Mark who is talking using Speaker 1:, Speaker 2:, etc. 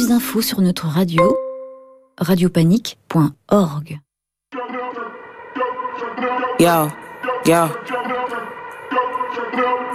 Speaker 1: Plus d'infos sur notre radio, radiopanique.org.
Speaker 2: Yo, yo.